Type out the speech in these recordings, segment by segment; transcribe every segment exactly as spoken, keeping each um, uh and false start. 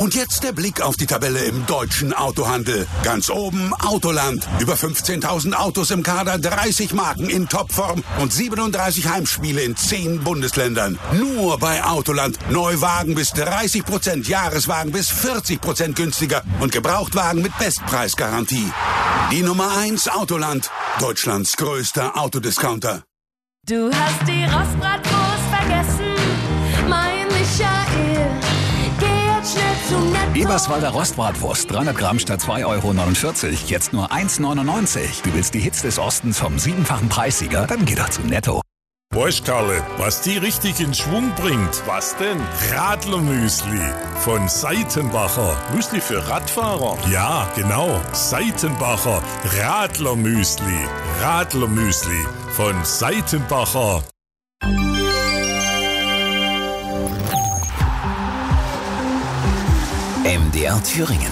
Und jetzt der Blick auf die Tabelle im deutschen Autohandel. Ganz oben Autoland. Über fünfzehntausend Autos im Kader, dreißig Marken in Topform und siebenunddreißig Heimspiele in zehn Bundesländern. Nur bei Autoland. Neuwagen bis dreißig Prozent, Jahreswagen bis vierzig Prozent günstiger und Gebrauchtwagen mit Bestpreisgarantie. Die Nummer eins Autoland. Deutschlands größter Autodiscounter. Du hast die Rostbratwurst vergessen, mein Michael. Geh jetzt schnell zu Netto. Eberswalder Rostbratwurst, dreihundert Gramm statt zwei Euro neunundvierzig. Jetzt nur eins neunundneunzig. Du willst die Hits des Ostens vom siebenfachen Preissieger? Dann geh doch zu Netto. Weißt Karle, was die richtig in Schwung bringt? Was denn? Radlermüsli von Seitenbacher. Müsli für Radfahrer? Ja, genau. Seitenbacher Radlermüsli. Radlermüsli von Seitenbacher. M D R Thüringen.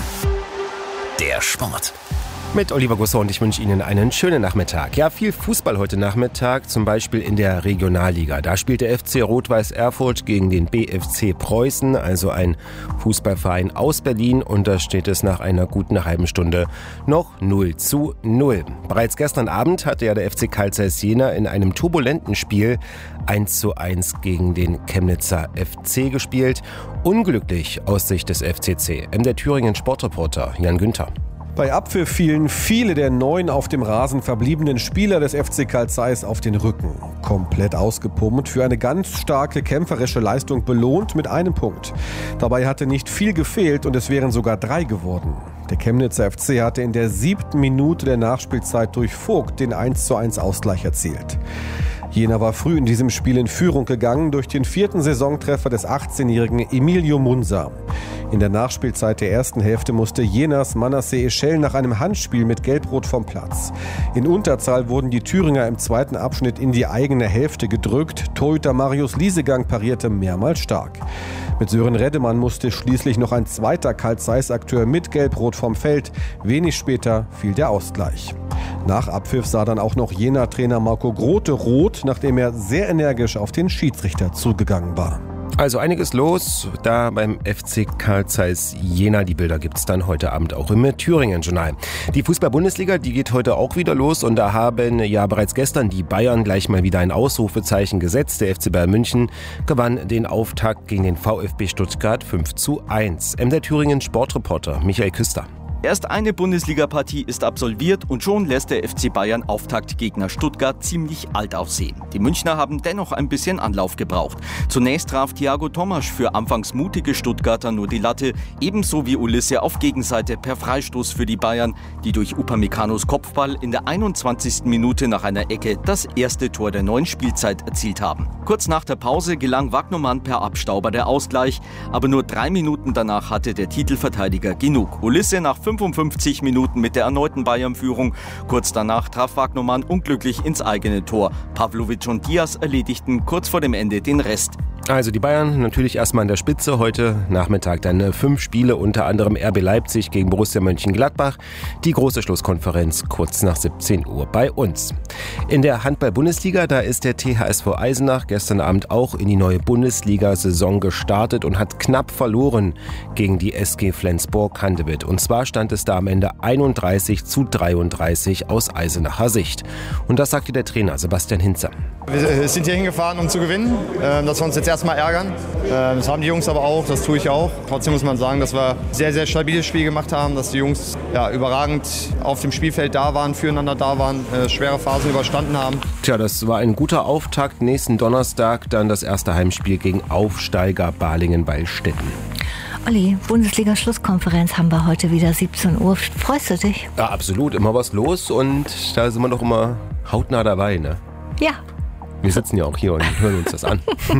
Der Sport. Mit Oliver Gusser und ich wünsche Ihnen einen schönen Nachmittag. Ja, viel Fußball heute Nachmittag, zum Beispiel in der Regionalliga. Da spielt der F C Rot-Weiß Erfurt gegen den B F C Preußen, also ein Fußballverein aus Berlin. Und da steht es nach einer guten halben Stunde noch null zu null. Bereits gestern Abend hatte ja der F C Carl Zeiss Jena in einem turbulenten Spiel eins zu eins gegen den Chemnitzer F C gespielt. Unglücklich aus Sicht des F C C. M D R Thüringen Sportreporter Jan Günther. Bei Abpfiff fielen viele der neun auf dem Rasen verbliebenen Spieler des F C Carl Zeiss auf den Rücken. Komplett ausgepumpt, für eine ganz starke kämpferische Leistung belohnt mit einem Punkt. Dabei hatte nicht viel gefehlt und es wären sogar drei geworden. Der Chemnitzer F C hatte in der siebten Minute der Nachspielzeit durch Vogt den eins zu eins Ausgleich erzielt. Jena war früh in diesem Spiel in Führung gegangen durch den vierten Saisontreffer des achtzehnjährigen Emilio Munza. In der Nachspielzeit der ersten Hälfte musste Jenas Manasseh Eschel nach einem Handspiel mit Gelb-Rot vom Platz. In Unterzahl wurden die Thüringer im zweiten Abschnitt in die eigene Hälfte gedrückt. Torhüter Marius Liesegang parierte mehrmals stark. Mit Sören Reddemann musste schließlich noch ein zweiter Carl Zeiss-Akteur mit Gelb-Rot vom Feld. Wenig später fiel der Ausgleich. Nach Abpfiff sah dann auch noch Jena-Trainer Marco Grote rot, nachdem er sehr energisch auf den Schiedsrichter zugegangen war. Also einiges los da beim F C Carl Zeiss Jena. Die Bilder gibt's dann heute Abend auch im Thüringen-Journal. Die Fußball-Bundesliga, die geht heute auch wieder los und da haben ja bereits gestern die Bayern gleich mal wieder ein Ausrufezeichen gesetzt. Der F C Bayern München gewann den Auftakt gegen den VfB Stuttgart fünf zu eins. M D R Thüringen Sportreporter Michael Küster. Erst eine Bundesliga-Partie ist absolviert und schon lässt der F C Bayern Auftaktgegner Stuttgart ziemlich alt aussehen. Die Münchner haben dennoch ein bisschen Anlauf gebraucht. Zunächst traf Thiago Tomasch für anfangs mutige Stuttgarter nur die Latte, ebenso wie Ulisse auf Gegenseite per Freistoß für die Bayern, die durch Upamecano's Kopfball in der einundzwanzigsten Minute nach einer Ecke das erste Tor der neuen Spielzeit erzielt haben. Kurz nach der Pause gelang Wagnermann per Abstauber der Ausgleich, aber nur drei Minuten danach hatte der Titelverteidiger genug. Ulisse nach fünfundfünfzig Minuten mit der erneuten Bayern-Führung. Kurz danach traf Wagnermann unglücklich ins eigene Tor. Pavlovic und Diaz erledigten kurz vor dem Ende den Rest. Also die Bayern natürlich erstmal an der Spitze. Heute Nachmittag dann fünf Spiele, unter anderem R B Leipzig gegen Borussia Mönchengladbach. Die große Schlusskonferenz kurz nach siebzehn Uhr bei uns. In der Handball-Bundesliga, da ist der T H S V Eisenach gestern Abend auch in die neue Bundesliga-Saison gestartet und hat knapp verloren gegen die S G Flensburg-Handewitt. Und zwar stand es da am Ende einunddreißig zu dreiunddreißig aus Eisenacher Sicht. Und das sagte der Trainer Sebastian Hinzer. Wir sind hier hingefahren, um zu gewinnen, dass wir uns jetzt erstmal ärgern. Das haben die Jungs aber auch, das tue ich auch. Trotzdem muss man sagen, dass wir ein sehr, sehr stabiles Spiel gemacht haben, dass die Jungs ja, überragend auf dem Spielfeld da waren, füreinander da waren, schwere Phasen überstanden haben. Tja, das war ein guter Auftakt. Nächsten Donnerstag dann das erste Heimspiel gegen Aufsteiger Balingen-Beilstetten. Olli, Bundesliga-Schlusskonferenz haben wir heute wieder siebzehn Uhr. Freust du dich? Ja, absolut. Immer was los und da sind wir doch immer hautnah dabei, ne? Ja. Wir sitzen ja auch hier und hören uns das an.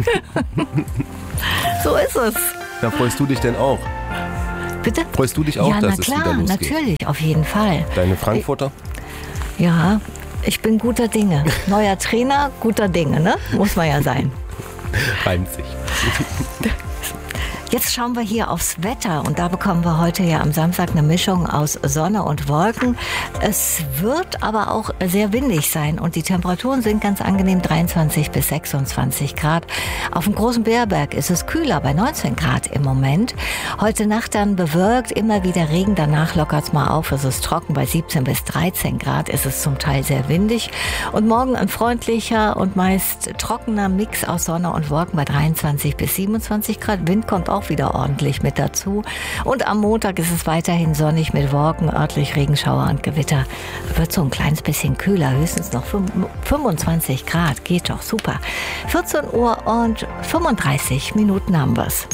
So ist es. Da freust du dich denn auch? Bitte? Freust du dich auch, ja, dass na es klar, wieder losgeht? Natürlich, auf jeden Fall. Deine Frankfurter? Ja, ich bin guter Dinge. Neuer Trainer, guter Dinge, ne? Muss man ja sein. Reimt sich. Jetzt schauen wir hier aufs Wetter und da bekommen wir heute ja am Samstag eine Mischung aus Sonne und Wolken. Es wird aber auch sehr windig sein und die Temperaturen sind ganz angenehm, dreiundzwanzig bis sechsundzwanzig Grad. Auf dem Großen Beerberg ist es kühler, bei neunzehn Grad im Moment. Heute Nacht dann bewölkt, immer wieder Regen, danach lockert es mal auf. Es ist trocken, bei siebzehn bis dreizehn Grad ist es zum Teil sehr windig. Und morgen ein freundlicher und meist trockener Mix aus Sonne und Wolken bei dreiundzwanzig bis siebenundzwanzig Grad. Wind kommt auch wieder ordentlich mit dazu. Und am Montag ist es weiterhin sonnig mit Wolken, örtlich Regenschauer und Gewitter. Wird so ein kleines bisschen kühler, höchstens noch fünfundzwanzig Grad. Geht doch super. vierzehn Uhr und fünfunddreißig Minuten haben wir's.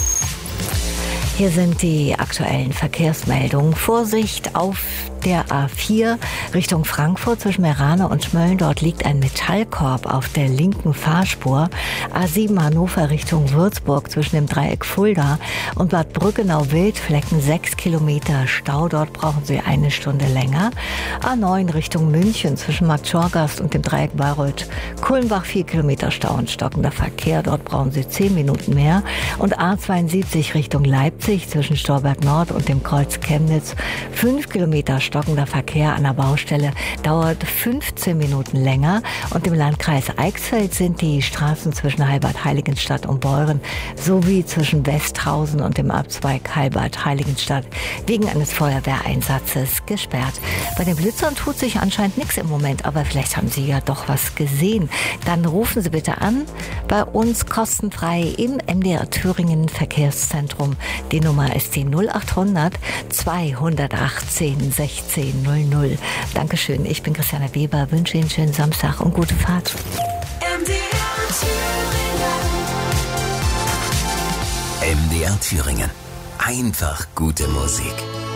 Hier sind die aktuellen Verkehrsmeldungen. Vorsicht auf der A vier Richtung Frankfurt zwischen Meerane und Schmölln. Dort liegt ein Metallkorb auf der linken Fahrspur. A sieben Hannover Richtung Würzburg zwischen dem Dreieck Fulda und Bad Brückenau-Wildflecken sechs Kilometer Stau. Dort brauchen Sie eine Stunde länger. A neun Richtung München zwischen Markt Schorgast und dem Dreieck Bayreuth-Kulmbach vier Kilometer Stau und stockender Verkehr. Dort brauchen Sie zehn Minuten mehr. Und A zweiundsiebzig Richtung Leipzig zwischen Storberg Nord und dem Kreuz Chemnitz fünf Kilometer stockender Verkehr an der Baustelle, dauert fünfzehn Minuten länger. Und im Landkreis Eichsfeld sind die Straßen zwischen Heilbad-Heiligenstadt und Beuren sowie zwischen Westhausen und dem Abzweig Heilbad-Heiligenstadt wegen eines Feuerwehreinsatzes gesperrt. Bei den Blitzern tut sich anscheinend nichts im Moment, aber vielleicht haben Sie ja doch was gesehen. Dann rufen Sie bitte an, bei uns kostenfrei im M D R Thüringen Verkehrszentrum. Die Nummer ist die null achthundert zweihundertachtzehn sechzehn null null. Dankeschön, ich bin Christiane Weber, wünsche Ihnen einen schönen Samstag und gute Fahrt. M D R Thüringen. M D R Thüringen. Einfach gute Musik.